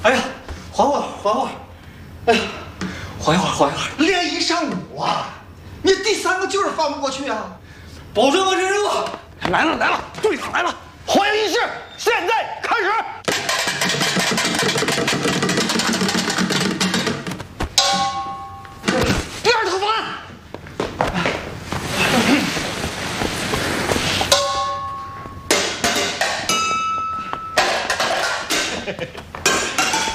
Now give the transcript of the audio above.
哎呀，缓会儿，哎呀，缓一会儿，练一上午啊，你第3个就是翻不过去啊！保证完成任务。 来了，队长来了，欢迎仪式现在开始。